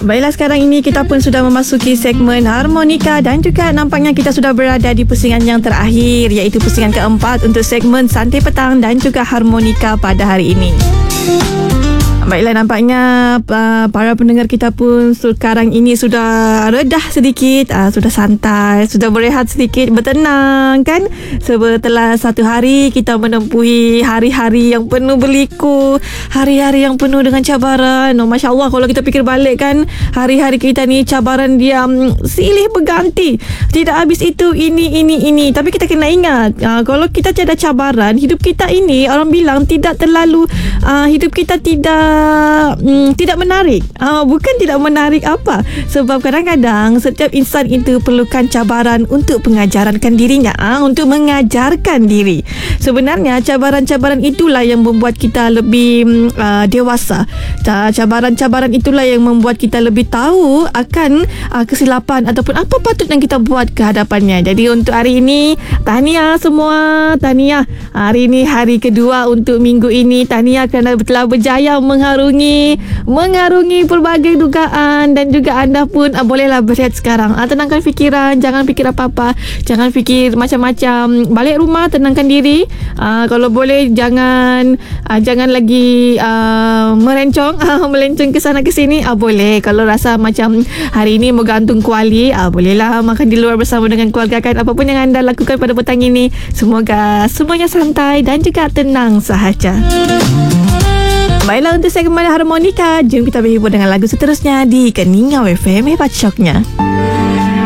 Baiklah, sekarang ini kita pun sudah memasuki segmen harmonika dan juga nampaknya kita sudah berada di pusingan yang terakhir, iaitu pusingan keempat untuk segmen Santai Petang dan juga harmonika pada hari ini. Baiklah, nampaknya para pendengar kita pun sekarang ini sudah redah sedikit, sudah santai, sudah berehat sedikit, bertenang kan. Setelah satu hari kita menempuhi hari-hari yang penuh berliku, hari-hari yang penuh dengan cabaran. Masya Allah, kalau kita fikir balik kan, hari-hari kita ni cabaran dia silih berganti. Tidak habis itu, ini. Tapi kita kena ingat, kalau kita tiada cabaran, hidup kita ini orang bilang tidak terlalu, hidup kita tidak menarik. Bukan tidak menarik apa, sebab kadang-kadang setiap insan itu perlukan cabaran untuk pengajarankan dirinya, untuk mengajarkan diri. Sebenarnya cabaran-cabaran itulah yang membuat kita lebih dewasa. Cabaran-cabaran itulah yang membuat kita lebih tahu akan kesilapan ataupun apa patut yang kita buat ke hadapannya. Jadi untuk hari ini, tahniah semua, tahniah. Hari ini hari kedua untuk minggu ini. Tahniah kerana telah berjaya mengarungi pelbagai dugaan, dan juga anda pun bolehlah berehat sekarang. Tenangkan fikiran, jangan fikir apa-apa, jangan fikir macam-macam. Balik rumah, tenangkan diri. Kalau boleh jangan lagi melencong ke sana ke sini. Boleh. Kalau rasa macam hari ini menggantung kuali, bolehlah makan di luar bersama dengan keluarga kan. Apapun yang anda lakukan pada petang ini, semoga semuanya santai dan juga tenang sahaja. Baiklah, untuk segmen harmonika, jom kita berhibur dengan lagu seterusnya di Keningau FM. Hebat syoknya.